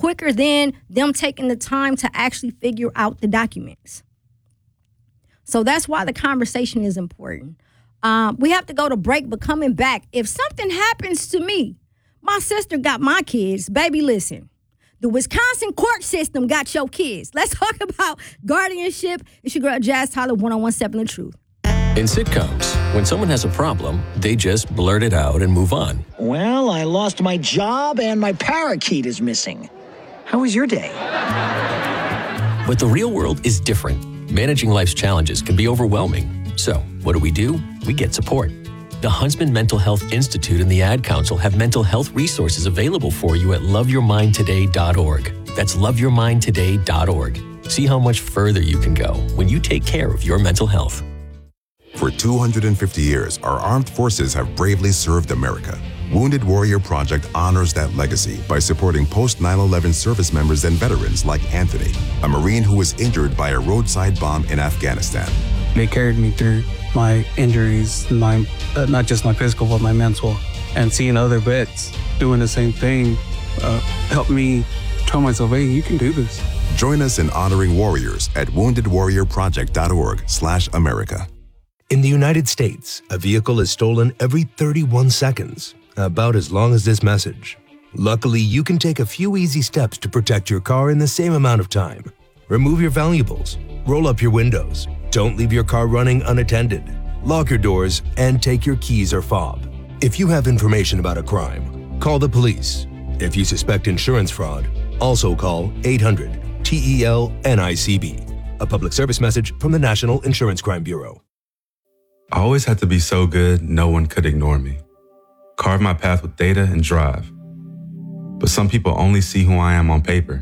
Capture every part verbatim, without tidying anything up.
quicker than them taking the time to actually figure out the documents. So that's why the conversation is important. Um, we have to go to break, but coming back, if something happens to me, my sister got my kids, baby, listen. The Wisconsin court system got your kids. Let's talk about guardianship. It's your girl, Jazz Tyler, one oh one point seven The Truth. In sitcoms, when someone has a problem, they just blurt it out and move on. Well, I lost my job and my parakeet is missing. How was your day? But the real world is different. Managing life's challenges can be overwhelming. So, what do we do? We get support. The Huntsman Mental Health Institute and the Ad Council have mental health resources available for you at love your mind today dot org. That's love your mind today dot org. See how much further you can go when you take care of your mental health. For two hundred fifty years, our armed forces have bravely served America. Wounded Warrior Project honors that legacy by supporting post nine eleven service members and veterans like Anthony, a Marine who was injured by a roadside bomb in Afghanistan. They carried me through my injuries, my uh, not just my physical, but my mental. And seeing other vets doing the same thing uh, helped me tell myself, hey, you can do this. Join us in honoring warriors at wounded warrior project dot org slash America. In the United States, a vehicle is stolen every thirty-one seconds, about as long as this message. Luckily, you can take a few easy steps to protect your car in the same amount of time. Remove your valuables, roll up your windows, don't leave your car running unattended, lock your doors, and take your keys or fob. If you have information about a crime, call the police. If you suspect insurance fraud, also call eight hundred T E L N I C B. A public service message from the National Insurance Crime Bureau. I always had to be so good, no one could ignore me. Carve my path with data and drive. But some people only see who I am on paper.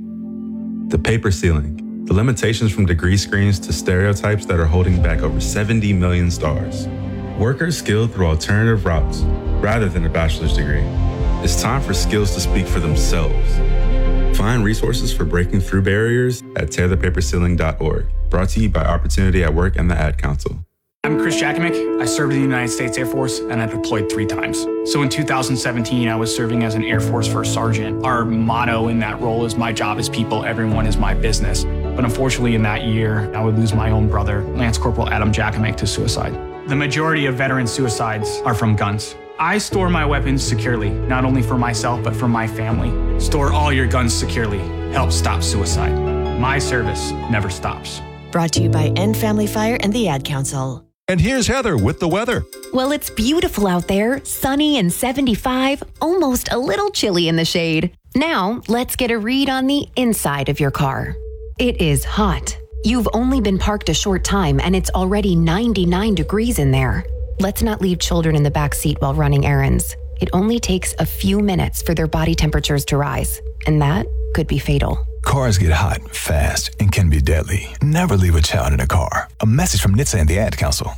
The paper ceiling, the limitations from degree screens to stereotypes that are holding back over seventy million stars. Workers skilled through alternative routes rather than a bachelor's degree. It's time for skills to speak for themselves. Find resources for breaking through barriers at tear the paper ceiling dot org. Brought to you by Opportunity at Work and the Ad Council. I'm Chris Jakimick. I served in the United States Air Force and I deployed three times. So in two thousand seventeen, I was serving as an Air Force First Sergeant. Our motto in that role is my job is people, everyone is my business. But unfortunately in that year, I would lose my own brother, Lance Corporal Adam Jakimick, to suicide. The majority of veteran suicides are from guns. I store my weapons securely, not only for myself, but for my family. Store all your guns securely. Help stop suicide. My service never stops. Brought to you by End Family Fire and the Ad Council. And here's Heather with the weather. Well, it's beautiful out there, sunny and seventy-five, almost a little chilly in the shade. Now, let's get a read on the inside of your car. It is hot. You've only been parked a short time and it's already ninety-nine degrees in there. Let's not leave children in the back seat while running errands. It only takes a few minutes for their body temperatures to rise, and that could be fatal. Cars get hot fast and can be deadly. Never leave a child in a car. A message from N H T S A and the Ad Council.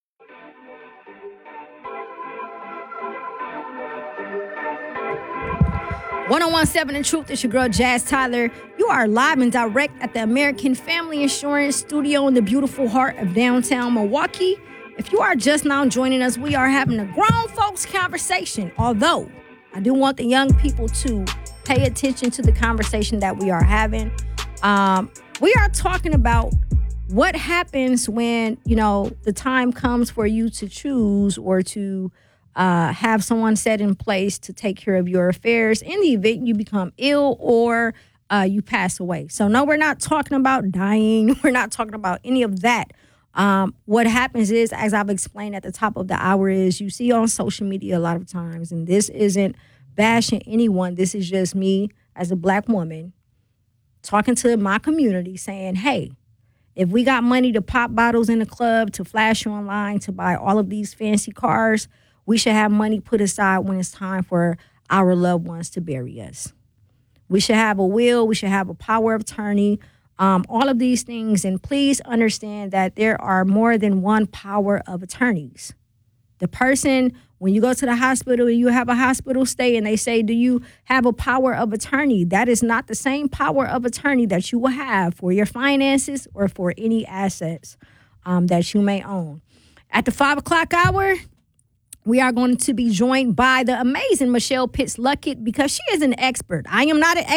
one oh one point seven The Truth. It's your girl, Jazz Tyler. You are live and direct at the American Family Insurance Studio in the beautiful heart of downtown Milwaukee. If you are just now joining us, we are having a grown folks conversation. Although, I do want the young people to pay attention to the conversation that we are having. Um, we are talking about what happens when, you know, the time comes for you to choose or to uh, have someone set in place to take care of your affairs in the event you become ill or uh, you pass away. So, no, we're not talking about dying. We're not talking about any of that. Um, what happens is, as I've explained at the top of the hour, is you see on social media a lot of times, and this isn't bashing anyone. This is just me as a black woman talking to my community saying, hey, if we got money to pop bottles in the club, to flash online, to buy all of these fancy cars, we should have money put aside when it's time for our loved ones to bury us. We should have a will. We should have a power of attorney. Um, all of these things. And please understand that there are more than one power of attorneys. The person, when you go to the hospital and you have a hospital stay and they say, do you have a power of attorney? That is not the same power of attorney that you will have for your finances or for any assets um, that you may own. At the five o'clock hour, we are going to be joined by the amazing Michelle Pitts Luckett because she is an expert. I am not an expert.